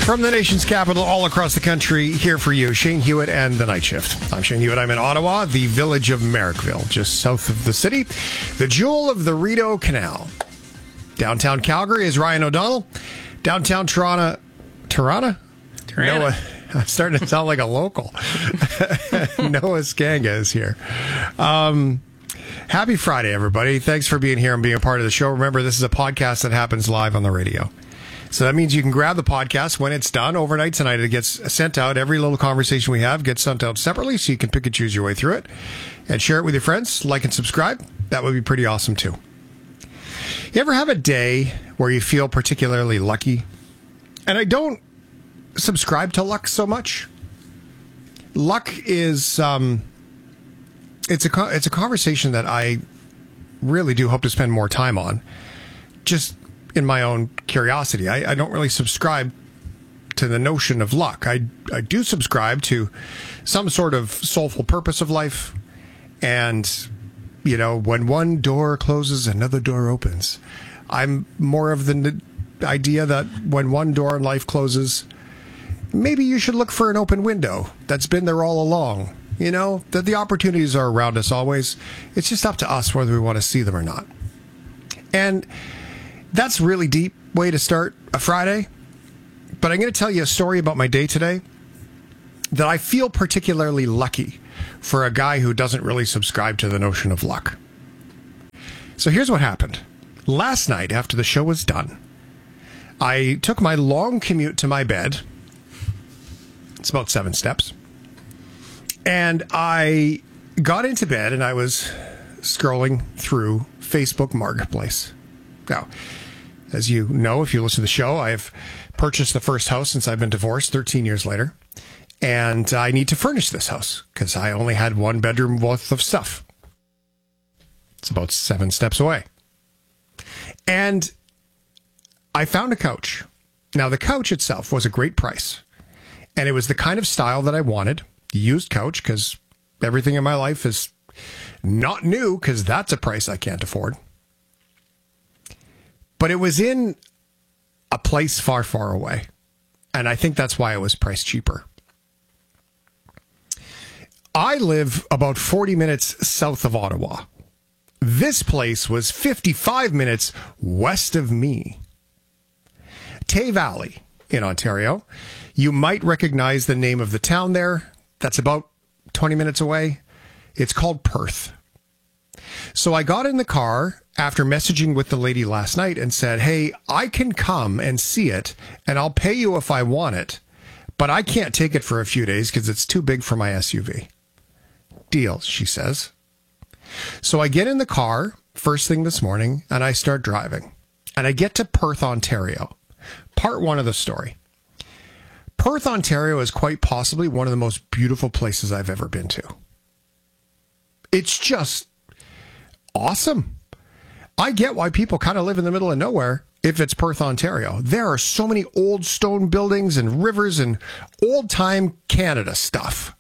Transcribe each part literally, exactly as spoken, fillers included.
From the nation's capital all across the country, here for you, Shane Hewitt and the Night Shift. I'm Shane Hewitt. I'm in Ottawa, the village of Merrickville, just south of the city, the jewel of the Rideau Canal. Downtown Calgary is Ryan O'Donnell. Downtown Toronto, Toronto? Noah, I'm starting to sound like a local. Noah Skanga is here. Um, happy Friday, everybody. Thanks for being here and being a part of the show. Remember, this is a podcast that happens live on the radio. So that means you can grab the podcast when it's done overnight tonight. It gets sent out. Every little conversation we have gets sent out separately, so you can pick and choose your way through it and share it with your friends. Like and subscribe. That would be pretty awesome, too. You ever have a day where you feel particularly lucky? And I don't subscribe to luck so much. Luck is, um, it's a, it's a conversation that I really do hope to spend more time on. Just in my own curiosity. I, I don't really subscribe to the notion of luck. I, I do subscribe to some sort of soulful purpose of life. And, you know, when one door closes, another door opens. I'm more of the n- idea that when one door in life closes, maybe you should look for an open window that's been there all along. You know, that the opportunities are around us always. It's just up to us whether we want to see them or not. And that's a really deep way to start a Friday. But I'm going to tell you a story about my day today that I feel particularly lucky for a guy who doesn't really subscribe to the notion of luck. So here's what happened. Last night, after the show was done, I took my long commute to my bed. It's about seven steps. And I got into bed and I was scrolling through Facebook Marketplace. Now, as you know, if you listen to the show, I have purchased the first house since I've been divorced thirteen years later. And I need to furnish this house because I only had one bedroom worth of stuff. It's about seven steps away. And I found a couch. Now, the couch itself was a great price. And it was the kind of style that I wanted. Used couch, because everything in my life is not new, because that's a price I can't afford. But it was in a place far, far away. And I think that's why it was priced cheaper. I live about forty minutes south of Ottawa. This place was fifty-five minutes west of me. Tay Valley in Ontario. You might recognize the name of the town there. That's about twenty minutes away. It's called Perth. So I got in the car after messaging with the lady last night and said, hey, I can come and see it and I'll pay you if I want it, but I can't take it for a few days because it's too big for my S U V. Deal, she says. So I get in the car first thing this morning and I start driving and I get to Perth, Ontario. Part one of the story. Perth, Ontario is quite possibly one of the most beautiful places I've ever been to. It's just awesome. I get why people kind of live in the middle of nowhere if it's Perth, Ontario. There are so many old stone buildings and rivers and old-time Canada stuff.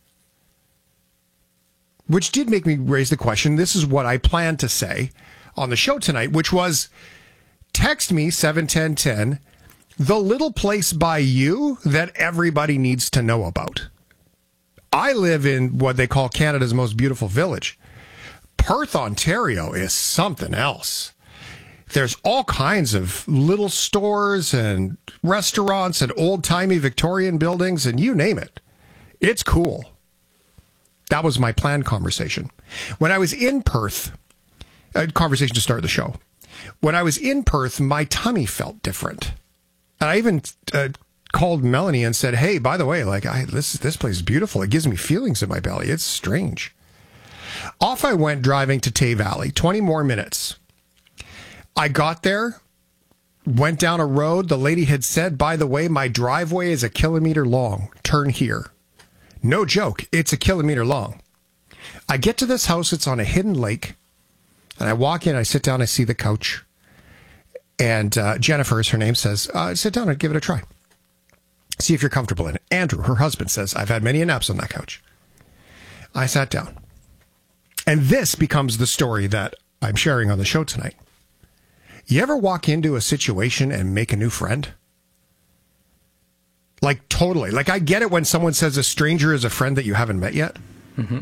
Which did make me raise the question. This is what I planned to say on the show tonight, which was text me seven ten ten, the little place by you that everybody needs to know about. I live in what they call Canada's most beautiful village. Perth, Ontario is something else. There's all kinds of little stores and restaurants and old-timey Victorian buildings and you name it. It's cool. That was my planned conversation. When I was in Perth, a conversation to start the show. When I was in Perth, my tummy felt different. And I even uh, called Melanie and said, hey, by the way, like I, this, this place is beautiful. It gives me feelings in my belly. It's strange. Off I went driving to Tay Valley, twenty more minutes. I got there, went down a road. The lady had said, by the way, my driveway is a kilometer long. Turn here. No joke. It's a kilometer long. I get to this house. It's on a hidden lake. And I walk in, I sit down, I see the couch. And uh, Jennifer, is her name, says, uh, sit down and give it a try. See if you're comfortable in it. Andrew, her husband, says, I've had many naps on that couch. I sat down. And this becomes the story that I'm sharing on the show tonight. You ever walk into a situation and make a new friend? Like, totally. Like, I get it when someone says a stranger is a friend that you haven't met yet. Mm-hmm.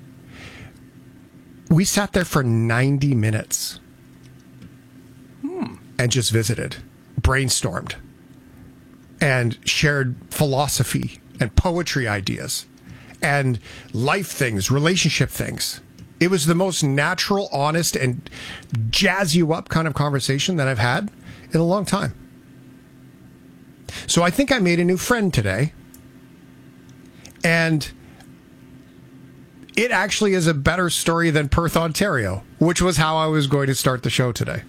We sat there for ninety minutes hmm. and just visited, brainstormed, and shared philosophy and poetry ideas and life things, relationship things. It was the most natural, honest, and jazz you up kind of conversation that I've had in a long time. So I think I made a new friend today. And it actually is a better story than Perth, Ontario, which was how I was going to start the show today.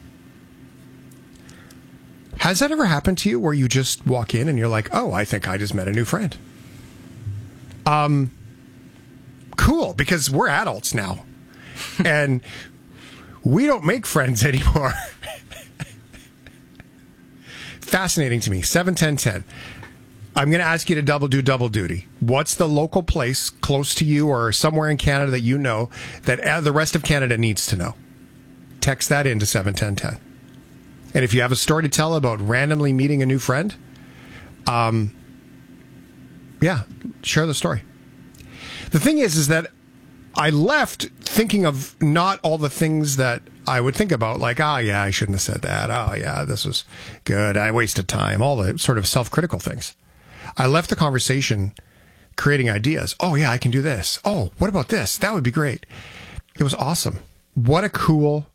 Has that ever happened to you where you just walk in and you're like, oh, I think I just met a new friend? Um, cool, because we're adults now. And we don't make friends anymore. Fascinating to me. seven ten ten. I'm going to ask you to double do double duty. What's the local place close to you or somewhere in Canada that you know that the rest of Canada needs to know? Text that into seven ten ten. And if you have a story to tell about randomly meeting a new friend, um, yeah, share the story. The thing is, is that I left thinking of not all the things that I would think about, like, oh, yeah, I shouldn't have said that. Oh, yeah, this was good. I wasted time. All the sort of self-critical things. I left the conversation creating ideas. Oh, yeah, I can do this. Oh, what about this? That would be great. It was awesome. What a cool